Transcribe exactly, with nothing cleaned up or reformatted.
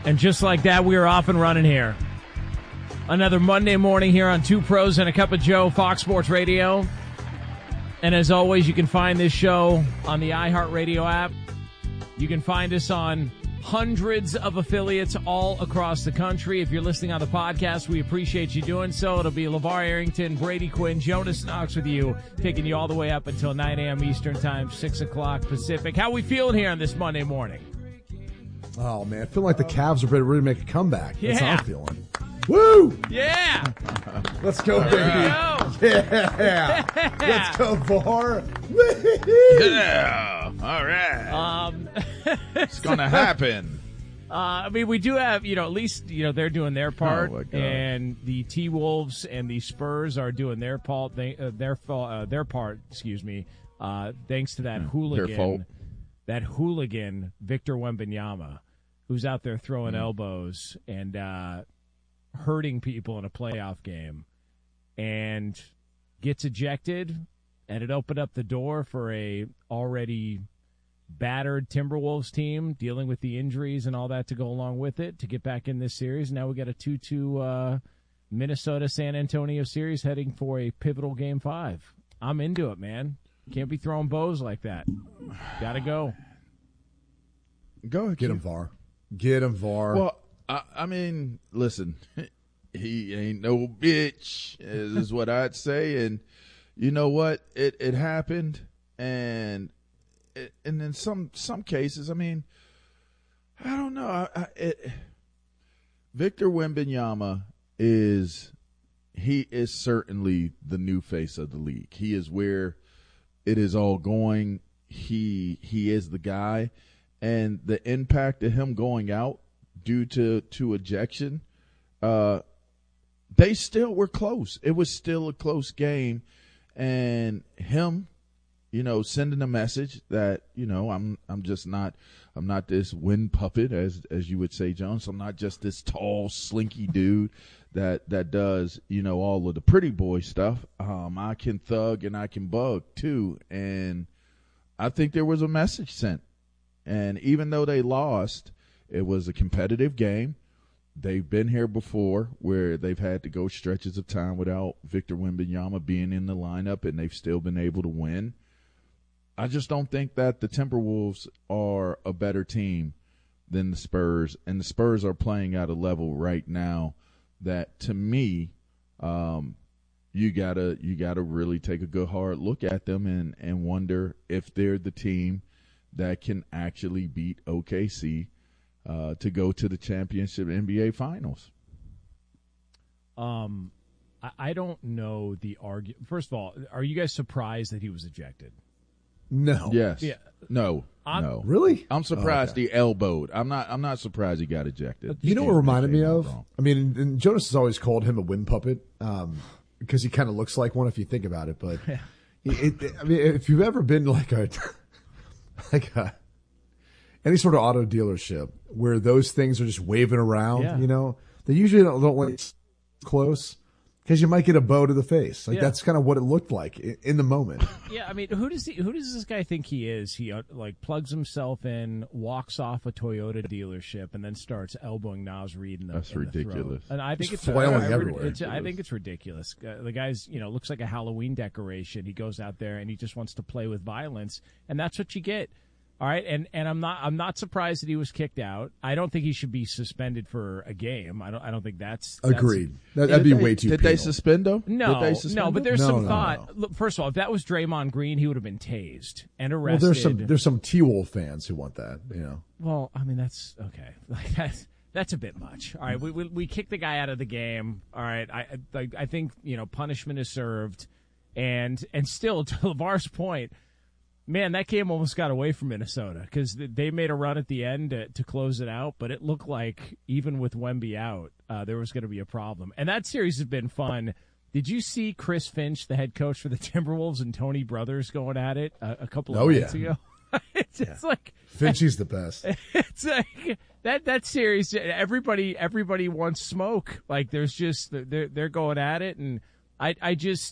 And just like that, we are off and running here. Another Monday morning here on Two Pros and a Cup of Joe, Fox Sports Radio. And as always, you can find this show on the iHeartRadio app. You can find us on hundreds of affiliates all across the country. If you're listening on the podcast, we appreciate you doing so. It'll be LeVar Arrington, Brady Quinn, Jonas Knox with you, taking you all the way up until nine a.m. Eastern Time, six o'clock Pacific. How we feeling here on this Monday morning? Oh, man, I feel like the Cavs are ready to really make a comeback. That's Yeah. how I'm feeling. Woo! Yeah! Let's go, baby. Go. Yeah! Let's go, Var. Yeah. All right. Um, it's going to happen. Uh, I mean, we do have, you know, at least, you know, they're doing their part, Oh, my God. and the T-Wolves and the Spurs are doing their part, they, uh, their, fa- uh, their part, excuse me, uh, thanks to that hooligan, fault. that hooligan, Victor Wembanyama, who's out there throwing elbows and uh, hurting people in a playoff game, and gets ejected, and it opened up the door for a already battered Timberwolves team dealing with the injuries and all that to go along with it to get back in this series. Now we got a two two uh, Minnesota-San Antonio series heading for a pivotal game five. I'm into it, man. Can't be throwing bows like that. Got to go. Go ahead. Get him, Var. Get him, Var. Well, I, I mean, listen, he ain't no bitch, is what I'd say. And you know what? It it happened, and it, and in some some cases, I mean, I don't know. I, I, it, Victor Wembanyama is he is certainly the new face of the league. He is where it is all going. He he is the guy, and the impact of him going out due to to ejection, uh, they still were close. It was still a close game, and him, you know, sending a message that, you know, I'm I'm just not I'm not this wind puppet, as as you would say, Jones. I'm not just this tall, slinky dude that that does, you know, all of the pretty boy stuff. Um, I can thug and I can bug too, and I think there was a message sent. And even though they lost, it was a competitive game. They've been here before where they've had to go stretches of time without Victor Wembanyama being in the lineup, and they've still been able to win. I just don't think that the Timberwolves are a better team than the Spurs, and the Spurs are playing at a level right now that, to me, um, you gotta you gotta really take a good hard look at them and, and wonder if they're the team that can actually beat O K C uh, to go to the championship N B A Finals. Um, I, I don't know the argument. First of all, are you guys surprised that he was ejected? No. Yes. Yeah. No. I'm- no. Really? I'm surprised Oh, okay. he elbowed. I'm not. I'm not surprised he got ejected. You know what reminded me of? Wrong. I mean, and Jonas has always called him a wind puppet um, because he kind of looks like one if you think about it. But it, it, I mean, if you've ever been to like a like a any sort of auto dealership where those things are just waving around, Yeah. you know, they usually don't, don't let it close because you might get a bow to the face. Like Yeah. that's kind of what it looked like in, in the moment. Yeah, I mean, who does he, who does this guy think he is? He uh, like plugs himself in, walks off a Toyota dealership, and then starts elbowing Naz Reid in the. That's in the ridiculous. throat. And I think Just it's flailing I, I, everywhere. it's- I think it's ridiculous. Uh, the guy's, you know, looks like a Halloween decoration. He goes out there and he just wants to play with violence, and that's what you get. All right, and, and I'm not I'm not surprised that he was kicked out. I don't think he should be suspended for a game. I don't I don't think that's, that's Agreed. That, that'd be Did they- way too. Did penal. they suspend him? No, Did they suspend no, but him? there's No, some no, thought. Look, first of all, if that was Draymond Green, he would have been tased and Well, arrested. there's some there's some T-Wolf fans who want that. You know. Well, I mean, that's okay. Like that's that's a bit much. All right, we we, we kick the guy out of the game. All right, I I, I think you know punishment is served, and and still to LeVar's point, man, that game almost got away from Minnesota because they made a run at the end to, to close it out, but it looked like even with Wemby out, uh, there was going to be a problem. And that series has been fun. Did you see Chris Finch, the head coach for the Timberwolves, and Tony Brothers going at it a, a couple of Oh, nights yeah. ago? it's it's like Finchie's the best. it's like that that series. Everybody everybody wants smoke. Like there's just they're they're going at it, and I I just